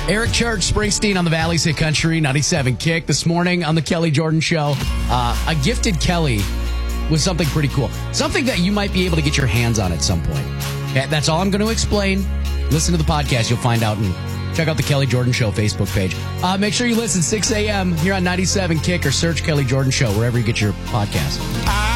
Eric Church, Springsteen on the Valley's Hit Country 97 Kick. This morning on the Kelly Jordan Show, I gifted Kelly with something pretty cool. Something that you might be able to get your hands on at some point. Okay, that's all I'm going to explain. Listen to the podcast. You'll find out, and check out the Kelly Jordan Show Facebook page. Make sure you listen 6 a.m. here on 97 Kick, or search Kelly Jordan Show wherever you get your podcast.